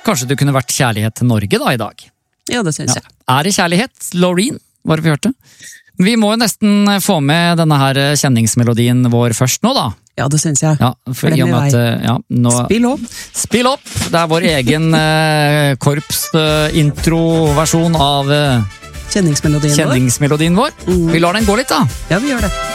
Kanskje du kunne vært kjærlighet til Norge da i dag? Ja, det synes jeg. Er det kjærlighet? Loreen, var det vi hørte. Vi må jo nesten få med denne her kjenningsmelodien vår først nå da. Ja, det synes jeg. Ja, for i og med at, nå, Spill opp. Spill opp! Det er vår egen korps-intro-versjon av Kjenningsmelodien vår. Vi lar den gå litt da. Ja, vi gjør det.